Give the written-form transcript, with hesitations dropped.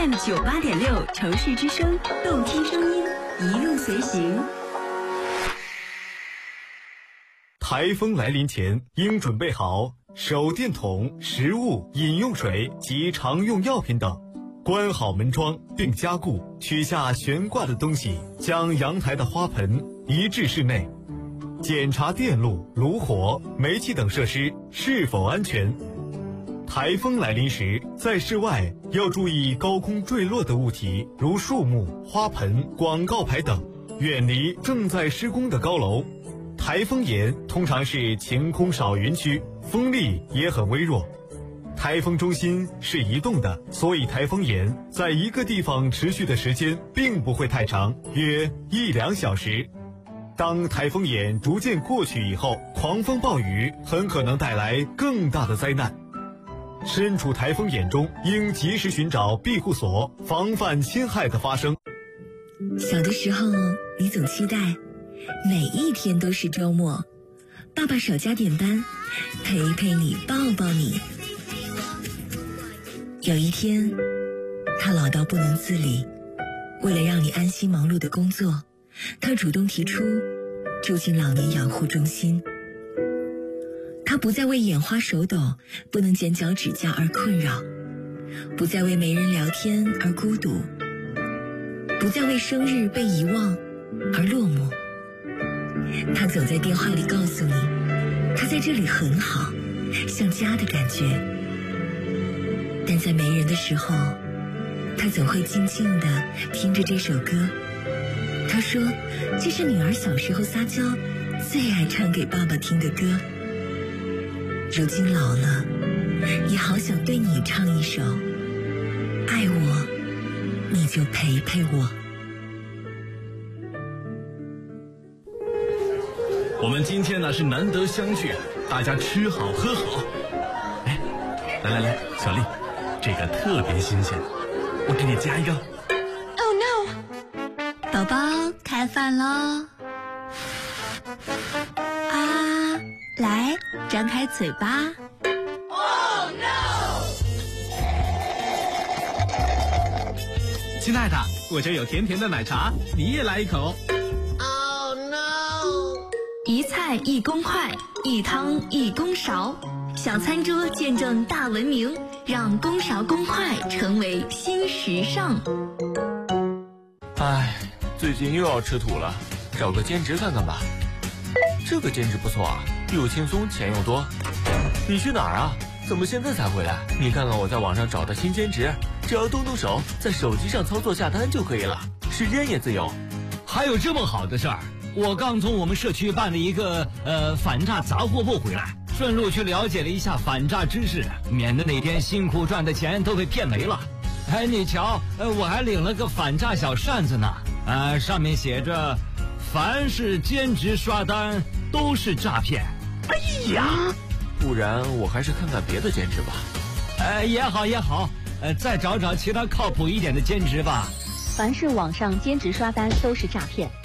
FM 98.6城市之声，动听声音，一路随行。 台风来临前，应准备好手电筒、食物、饮用水及常用药品等，关好门窗并加固，取下悬挂的东西，将阳台的花盆移至室内，检查电路、炉火、煤气等设施是否安全。台风来临时，在室外要注意高空坠落的物体，如树木、花盆、广告牌等，远离正在施工的高楼。台风眼通常是晴空少云区，风力也很微弱。台风中心是移动的，所以台风眼在一个地方持续的时间并不会太长，约1-2小时。当台风眼逐渐过去以后，狂风暴雨很可能带来更大的灾难。身处台风眼中，应及时寻找庇护所，防范侵害的发生。 小的时候，你总期待每一天都是周末，爸爸少加点班，陪陪你，抱抱你。有一天，他老到不能自理，为了让你安心忙碌的工作，他主动提出住进老年养护中心。他不再为眼花手抖、不能剪脚指甲而困扰，不再为没人聊天而孤独，不再为生日被遗忘而落寞。他总在电话里告诉你，他在这里很好，像家的感觉。但在没人的时候，他总会静静地听着这首歌。他说，这是女儿小时候撒娇最爱唱给爸爸听的歌。如今老了，也好想对你唱一首，爱我，你就陪陪我。 我们今天呢是难得相聚，大家吃好喝好。哎，来，小丽，这个特别新鲜，我给你加一个。 Oh no！ 宝宝开饭喽！啊，来，张开嘴巴。 Oh no！ 亲爱的，我这有甜甜的奶茶，你也来一口。 一菜一公筷，一汤一公勺，小餐桌见证大文明，让公勺公筷成为新时尚。 唉，最近又要吃土了，找个兼职看看吧。这个兼职不错啊，又轻松钱又多。你去哪儿啊？怎么现在才回来？你看看我在网上找的新兼职，只要动动手，在手机上操作下单就可以了，时间也自由。 还有这么好的事儿？我刚从我们社区办了一个反诈杂货部回来，顺路去了解了一下反诈知识，免得哪天辛苦赚的钱都被骗没了。哎，你瞧，我还领了个反诈小扇子呢，上面写着凡是兼职刷单都是诈骗。哎呀， 不然我还是看看别的兼职吧。 也好，再找找其他靠谱一点的兼职吧。 凡是网上兼职刷单都是诈骗。